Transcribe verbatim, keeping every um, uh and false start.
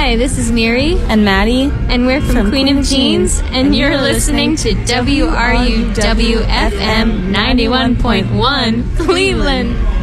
Hi, this is Miri. And Maddie. And we're from, from Queen, Queen of Jeans, and, and you're listening to W R U W F M ninety-one point one Cleveland.